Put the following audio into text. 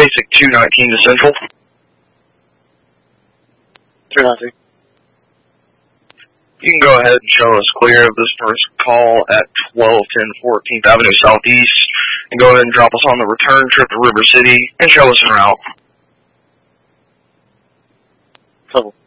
Basic 219 to Central. 219. You can go ahead and show us clear of this first call at 1210 14th Avenue Southeast, and go ahead and drop us on the return trip to River City, and show us en route. Trouble.